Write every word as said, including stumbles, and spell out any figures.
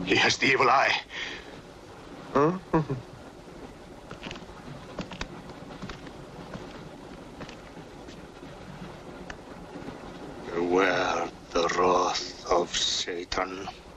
He has the evil eye. Huh? Beware the wrath of Satan.